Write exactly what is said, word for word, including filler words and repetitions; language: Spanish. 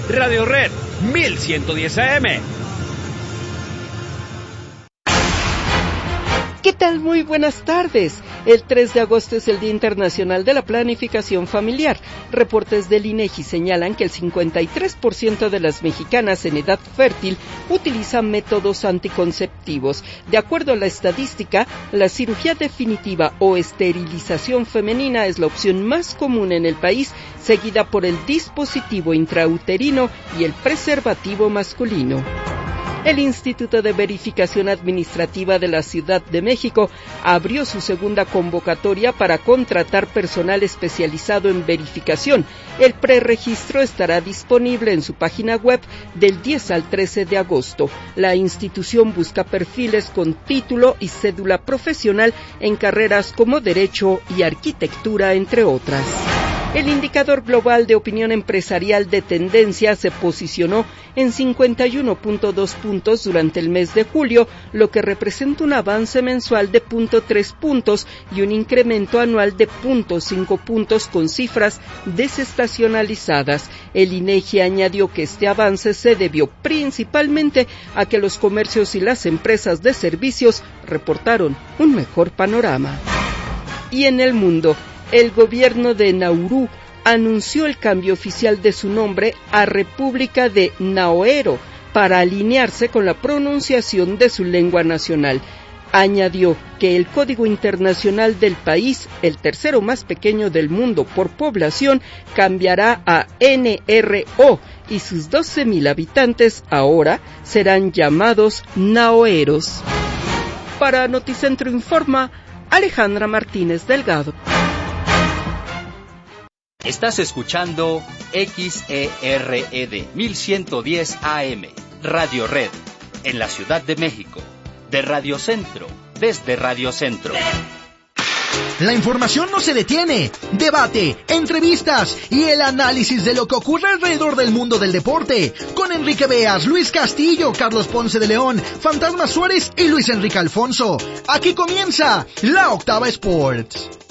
Radio Red mil ciento diez A M. ¿Qué tal? Muy buenas tardes. El tres de agosto es el Día Internacional de la Planificación Familiar. Reportes del INEGI señalan que el cincuenta y tres por ciento de las mexicanas en edad fértil utilizan métodos anticonceptivos. De acuerdo a la estadística, la cirugía definitiva o esterilización femenina es la opción más común en el país, seguida por el dispositivo intrauterino y el preservativo masculino. El Instituto de Verificación Administrativa de la Ciudad de México abrió su segunda convocatoria para contratar personal especializado en verificación. El preregistro estará disponible en su página web del diez al trece de agosto. La institución busca perfiles con título y cédula profesional en carreras como Derecho y Arquitectura, entre otras. El indicador global de opinión empresarial de tendencia se posicionó en cincuenta y uno punto dos puntos durante el mes de julio, lo que representa un avance mensual de cero punto tres puntos y un incremento anual de cero punto cinco puntos con cifras desestacionalizadas. El INEGI añadió que este avance se debió principalmente a que los comercios y las empresas de servicios reportaron un mejor panorama. Y en el mundo, el gobierno de Nauru anunció el cambio oficial de su nombre a República de Naoero para alinearse con la pronunciación de su lengua nacional. Añadió que el Código Internacional del país, el tercero más pequeño del mundo por población, cambiará a N R O y sus doce mil habitantes ahora serán llamados naoeros. Para Noticentro Informa, Alejandra Martínez Delgado. Estás escuchando X E R E D mil ciento diez A M, Radio Red, en la Ciudad de México, de Radio Centro, desde Radio Centro. La información no se detiene. Debate, entrevistas y el análisis de lo que ocurre alrededor del mundo del deporte. Con Enrique Beas, Luis Castillo, Carlos Ponce de León, Fantasma Suárez y Luis Enrique Alfonso. Aquí comienza La Octava Sports.